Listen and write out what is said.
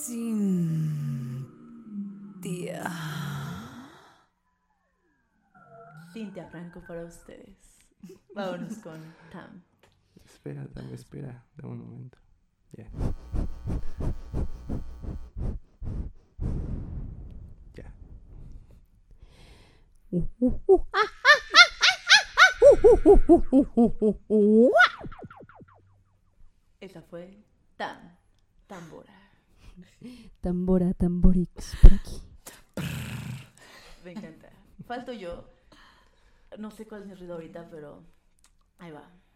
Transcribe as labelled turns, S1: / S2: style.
S1: Cintia.
S2: Cintia Franco para ustedes. Vámonos con Tam.
S3: Espera, dame un momento. Ya. Ya.
S2: Esa fue Tam. Tambora.
S4: Tambora, tamborix, por aquí.
S2: Me encanta. Falto yo. No sé cuál es mi ruido ahorita, pero ahí va.